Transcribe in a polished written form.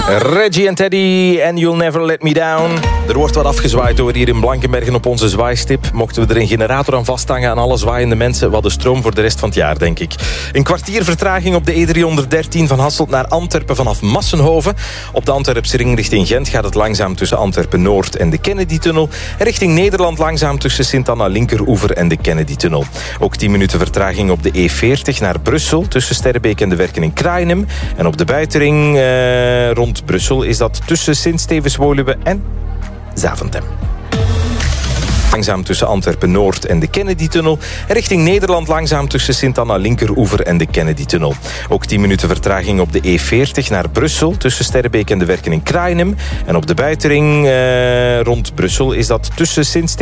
Reggie en Teddy en You'll Never Let Me Down. Er wordt wat afgezwaaid door hier in Blankenbergen op onze zwaaistip. Mochten we er een generator aan vasthangen aan alle zwaaiende mensen, wat de stroom voor de rest van het jaar, denk ik. Een kwartier vertraging op de E313 van Hasselt naar Antwerpen vanaf Massenhoven. Op de Antwerpse ring richting Gent gaat het langzaam tussen Antwerpen-Noord en de Kennedy-tunnel. En richting Nederland langzaam tussen Sint-Anna-Linkeroever en de Kennedy-tunnel. Ook 10 minuten vertraging op de E40 naar Brussel tussen Sterrebeek en de Werken in Kraaienhem. En op de buitenring rond Brussel is dat tussen Sint-Stevens-Woluwe en Zaventem. Langzaam tussen Antwerpen-Noord en de Kennedy-tunnel. En richting Nederland langzaam tussen Sint-Anna-Linkeroever en de Kennedy-tunnel. Ook 10 minuten vertraging op de E40 naar Brussel tussen Sterrebeek en de Werken in Kraaienhem. En op de buitenring rond Brussel is dat tussen Sint-Stevens